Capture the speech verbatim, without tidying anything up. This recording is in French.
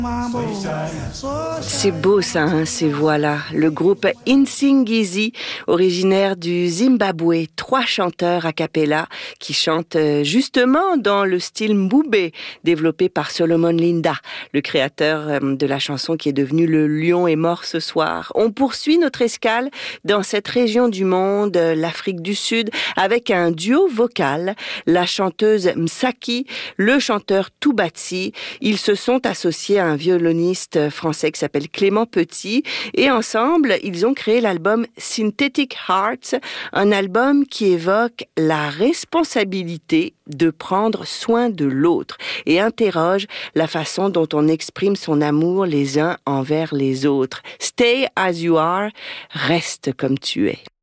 C'est beau ça, hein, ces voix-là. Le groupe Insingizi, originaire du Zimbabwe, trois chanteurs a cappella qui chantent justement dans le style Mbube, développé par Solomon Linda, le créateur de la chanson qui est devenu Le lion est mort ce soir. On poursuit notre escale dans cette région du monde, l'Afrique du Sud, avec un duo vocal, la chanteuse Msaki, le chanteur Toubatsi. Ils se sont associés à un violoniste français qui s'appelle Clément Petit et ensemble, ils ont créé l'album Synthetic Hearts, un album qui évoque la responsabilité de prendre soin de l'autre et interroge la façon dont on exprime son amour les uns envers les autres. Stay as you are, reste comme tu es.